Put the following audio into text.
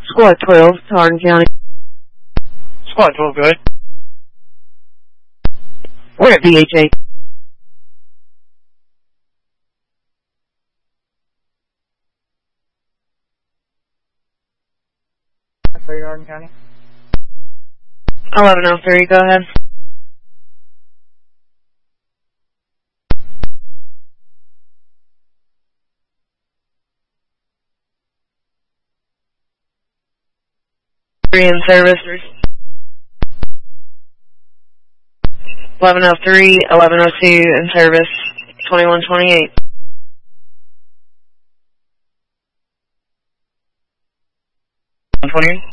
Squad 12, Hardin County. Squad 12, go ahead. We're at VHA. For Hardin County. 1103, go ahead. In service. 1103, 1102 in service. 2128. 128.